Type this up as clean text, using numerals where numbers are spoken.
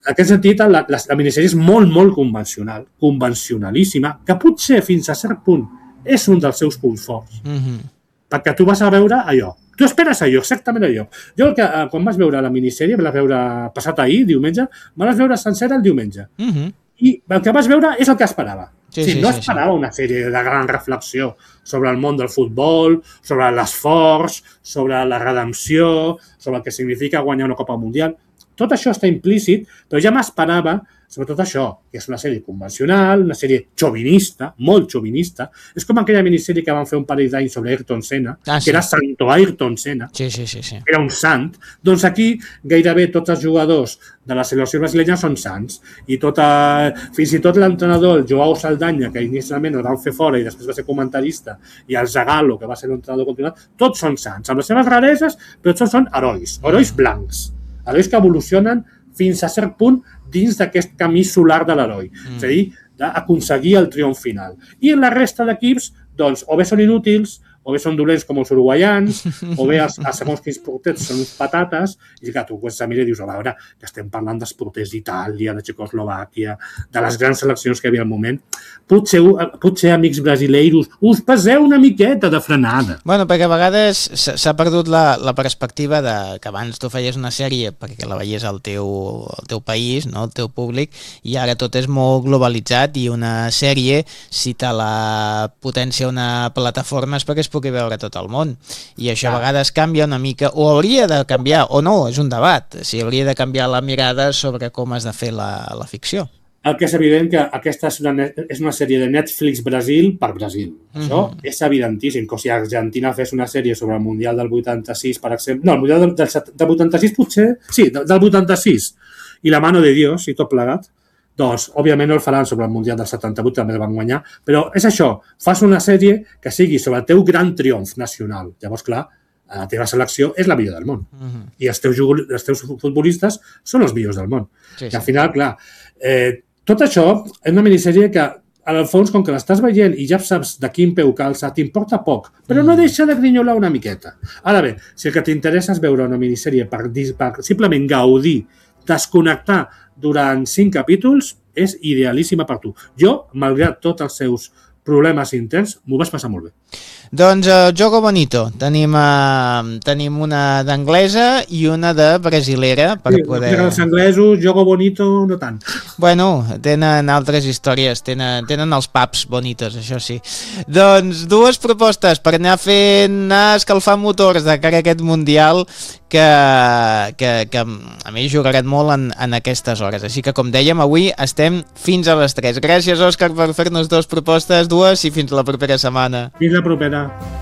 En aquest sentit, la minissèrie és molt, molt convencional, convencionalíssima, que potser fins a cert punt és un dels seus punts forts. Perquè tu vas a veure allò. Tu esperes allò, exactament allò. Jo, quan vas veure la minissèrie, me la veure passat ahir, diumenge, me la vas veure sencera el diumenge. I el que vas veure és el que esperava. No esperava una sèrie de gran reflexió sobre el món del futbol, sobre l'esforç, sobre la redempció, sobre el que significa guanyar una Copa Mundial. Tot això està implícit, però ja m'esperava, sobretot això, que és una sèrie convencional, una sèrie xovinista, molt xovinista. És com aquella minissèrie que van fer un parell d'anys sobre Ayrton Senna, que era Santo Ayrton Senna. Era un sant. Doncs aquí gairebé tots els jugadors de la selecció brasileña són sants. I fins i tot l'entrenador, el Joao Saldanha, que inicialment el van fer fora i després va ser comentarista, i el Zagallo, que va ser l'entrenador continuat, tots són sants, amb les seves rareses, però tots són herois blancs. Herois que evolucionen fins a cert punt dins d'aquest camí solar de l'heroi. És a dir, d'aconseguir el triomf final. I en la resta d'equips, doncs, o bé són inútils, o bé són dolents com els uruguaians, o bé els segons quins porters són uns patates, i clar, tu a mirar i dius, a veure, que estem parlant dels porters d'Itàlia, de Txecoslovàquia, de les grans seleccions que hi havia al moment. Potser amics brasileiros, us passeu una miqueta de frenada. Bueno, perquè a vegades s'ha perdut la perspectiva de que abans tu feies una sèrie perquè la veies al teu país, no, al teu públic, i ara tot és molt globalitzat i una sèrie, si te la potència una plataforma és perquè es pugui veure tot el món. I això a vegades canvia una mica, o hauria de canviar, o no, és un debat, si hauria de canviar la mirada sobre com has de fer la ficció. El que és evident que aquesta és una sèrie de Netflix Brasil per Brasil. Això és evidentíssim, com si Argentina fes una sèrie sobre el Mundial del 86, per exemple. No, el Mundial del 86 potser... Sí, del 86. I la mano de Dios i tot plegat. Doncs, òbviament, no el faran sobre el Mundial del 78, també el van guanyar, però és això, fas una sèrie que sigui sobre el teu gran triomf nacional. Llavors, clar, la teva selecció és la millor del món. I els teus futbolistes són els millors del món. I al final, clar, tot això és una minissèrie que, al fons, com que l'estàs veient i ja saps de quin peu calça, t'importa poc, però no deixa de grinyolar una miqueta. Ara bé, si el que t'interessa és veure una minissèrie per simplement gaudir, desconnectar durant 5 capítols, és idealíssima per tu. Jo, malgrat tots els seus problemes interns, m'ho vaig passar molt bé. Doncs Jogo Bonito. Tenim una d'anglesa i una de brasilera. Els anglesos, Jogo Bonito, no tant. Bueno, tenen altres històries, tenen els pubs bonitos, això sí. Doncs 2 propostes per anar escalfant motors de cara a aquest Mundial que a mi jugaran molt en aquestes hores. Així que, com dèiem, avui estem fins a les 3. Gràcies, Òscar, per fer-nos 2 propostes, 2, i fins la propera setmana. Fins la propera.